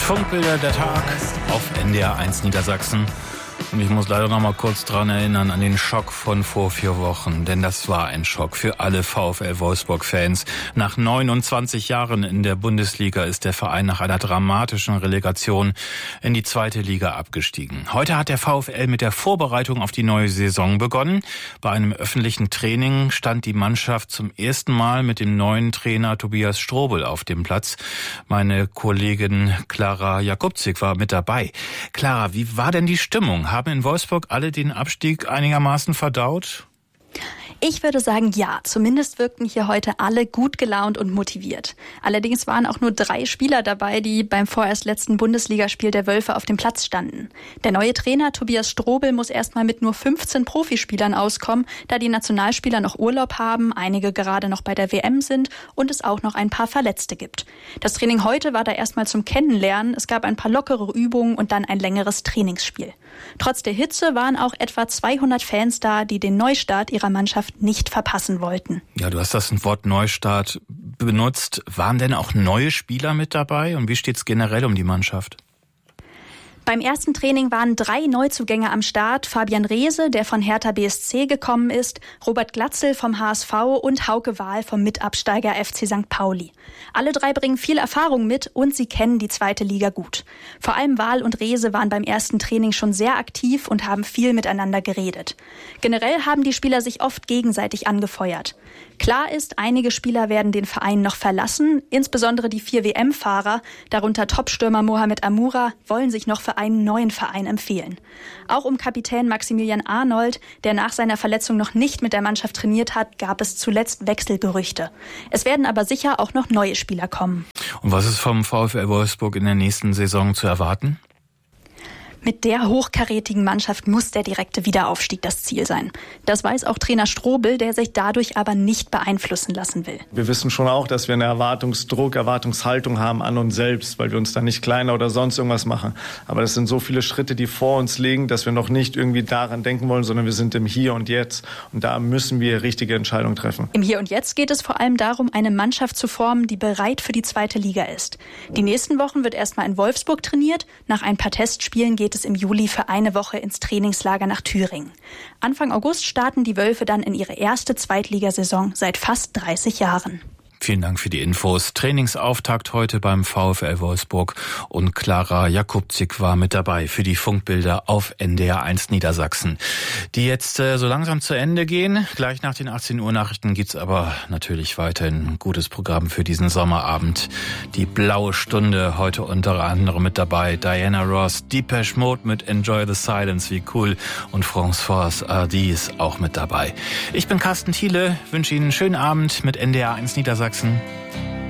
Funkbilder der Tag auf NDR 1 Niedersachsen. Und ich muss leider noch mal kurz dran erinnern an den Schock von vor 4 Wochen. Denn das war ein Schock für alle VfL Wolfsburg-Fans. Nach 29 Jahren in der Bundesliga ist der Verein nach einer dramatischen Relegation in die 2. Liga abgestiegen. Heute hat der VfL mit der Vorbereitung auf die neue Saison begonnen. Bei einem öffentlichen Training stand die Mannschaft zum ersten Mal mit dem neuen Trainer Tobias Strobel auf dem Platz. Meine Kollegin Clara Jakubczyk war mit dabei. Clara, wie war denn die Stimmung? Haben in Wolfsburg alle den Abstieg einigermaßen verdaut? Ich würde sagen, ja. Zumindest wirkten hier heute alle gut gelaunt und motiviert. Allerdings waren auch nur 3 Spieler dabei, die beim vorerst letzten Bundesligaspiel der Wölfe auf dem Platz standen. Der neue Trainer Tobias Strobel muss erstmal mit nur 15 Profispielern auskommen, da die Nationalspieler noch Urlaub haben, einige gerade noch bei der WM sind und es auch noch ein paar Verletzte gibt. Das Training heute war da erstmal zum Kennenlernen. Es gab ein paar lockere Übungen und dann ein längeres Trainingsspiel. Trotz der Hitze waren auch etwa 200 Fans da, die den Neustart ihrer Mannschaft nicht verpassen wollten. Ja, du hast das Wort Neustart benutzt. Waren denn auch neue Spieler mit dabei? Und wie steht's generell um die Mannschaft? Beim ersten Training waren 3 Neuzugänge am Start. Fabian Reese, der von Hertha BSC gekommen ist, Robert Glatzel vom HSV und Hauke Wahl vom Mitabsteiger FC St. Pauli. Alle 3 bringen viel Erfahrung mit und sie kennen die 2. Liga gut. Vor allem Wahl und Reese waren beim ersten Training schon sehr aktiv und haben viel miteinander geredet. Generell haben die Spieler sich oft gegenseitig angefeuert. Klar ist, einige Spieler werden den Verein noch verlassen. Insbesondere die 4 WM-Fahrer, darunter Topstürmer Mohamed Amoura, wollen sich noch für einen neuen Verein empfehlen. Auch um Kapitän Maximilian Arnold, der nach seiner Verletzung noch nicht mit der Mannschaft trainiert hat, gab es zuletzt Wechselgerüchte. Es werden aber sicher auch noch neue Spieler kommen. Und was ist vom VfL Wolfsburg in der nächsten Saison zu erwarten? Mit der hochkarätigen Mannschaft muss der direkte Wiederaufstieg das Ziel sein. Das weiß auch Trainer Strobel, der sich dadurch aber nicht beeinflussen lassen will. Wir wissen schon auch, dass wir eine Erwartungshaltung haben an uns selbst, weil wir uns da nicht kleiner oder sonst irgendwas machen. Aber das sind so viele Schritte, die vor uns liegen, dass wir noch nicht irgendwie daran denken wollen, sondern wir sind im Hier und Jetzt. Und da müssen wir richtige Entscheidungen treffen. Im Hier und Jetzt geht es vor allem darum, eine Mannschaft zu formen, die bereit für die 2. Liga ist. Die nächsten Wochen wird erstmal in Wolfsburg trainiert. Nach ein paar Testspielen geht es im Juli für eine Woche ins Trainingslager nach Thüringen. Anfang August starten die Wölfe dann in ihre erste Zweitligasaison seit fast 30 Jahren. Vielen Dank für die Infos. Trainingsauftakt heute beim VfL Wolfsburg und Clara Jakubczyk war mit dabei für die Funkbilder auf NDR 1 Niedersachsen, die jetzt so langsam zu Ende gehen. Gleich nach den 18 Uhr Nachrichten gibt's aber natürlich weiterhin ein gutes Programm für diesen Sommerabend. Die blaue Stunde heute unter anderem mit dabei. Diana Ross, Depeche Mode mit Enjoy the Silence, wie cool. Und François Hardy ist auch mit dabei. Ich bin Carsten Thiele, wünsche Ihnen einen schönen Abend mit NDR 1 Niedersachsen.